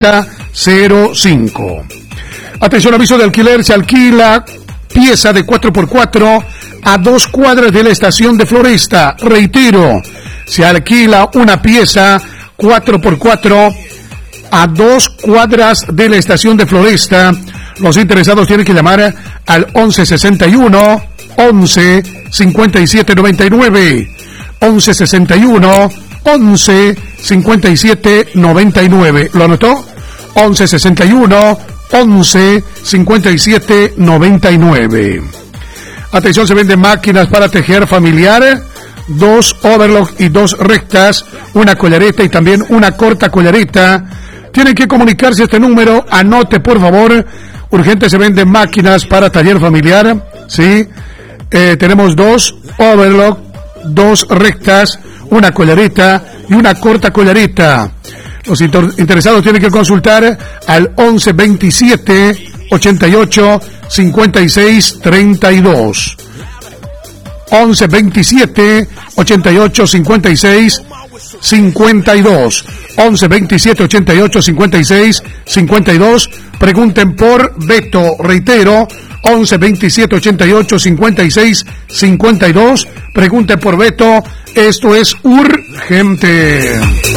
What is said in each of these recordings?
05. Atención, aviso de alquiler. Se alquila pieza de 4x4 a 2 cuadras de la estación de Floresta. Reitero, se alquila una pieza 4x4 a 2 cuadras de la estación de Floresta. Los interesados tienen que llamar al 1161 11 57 99. 1161 11 57 99. ¿Lo anotó? 1161 11 57 99. Atención, se venden máquinas para tejer familiar, 2 overlock y 2 rectas, una collareta y también una corta collareta. Tienen que comunicarse a este número, anote por favor. Urgente, se venden máquinas para taller familiar, ¿sí? Tenemos 2 overlock, 2 rectas, una collareta y una corta collareta. Los interesados tienen que consultar al 11 27 88 56 32. 11 27 88 56 52. 11 27 88 56 52. Pregunten por Beto. Reitero, 11 27 88 56 52. Pregunten por Beto. Esto es urgente.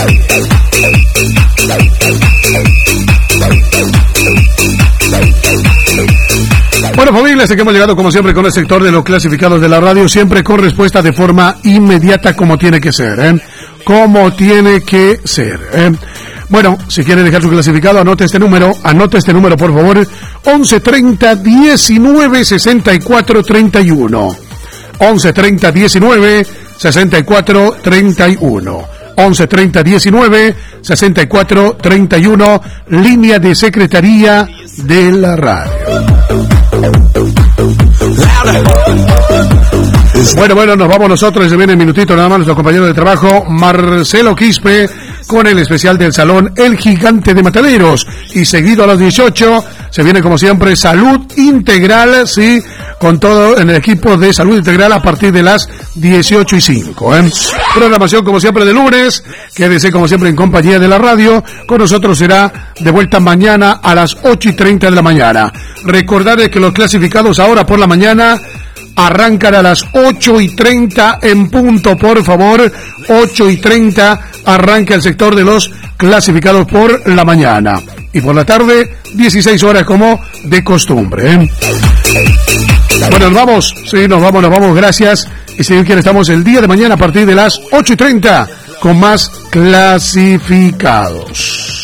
Bueno, familia, sé que hemos llegado como siempre con el sector de los clasificados de la radio, siempre con respuesta de forma inmediata como tiene que ser, como tiene que ser. Bueno, si quiere dejar su clasificado, anote este número por favor, 11 30 19 64 31. 11 30 19 64 31. 11 30 19 64 31, línea de Secretaría de la Radio. Bueno, nos vamos nosotros. Se viene en minutito nada más nuestro compañero de trabajo Marcelo Quispe con el especial del Salón El Gigante de Mataderos, y seguido a las 18 se viene como siempre Salud Integral, sí, con todo en el equipo de Salud Integral a partir de las 18:05. Programación como siempre de lunes. Quédese como siempre en compañía de la radio. Con nosotros será de vuelta mañana a las 8:30 de la mañana. Recordarles que los clasificados ahora por la mañana arrancan a las 8:30 en punto, por favor. 8:30 arranca el sector de los clasificados por la mañana. Y por la tarde, 16 horas como de costumbre. Bueno, nos vamos. Sí, nos vamos. Gracias. Y si Dios quiere, estamos el día de mañana a partir de las 8:30 con más clasificados.